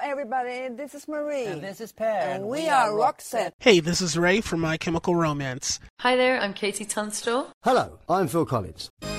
everybody. This is Marie. And this is Pat. And we are Roxette. Hey, this is Ray from My Chemical Romance. Hi there, I'm Katie Tunstall. Hello, I'm Phil Collins.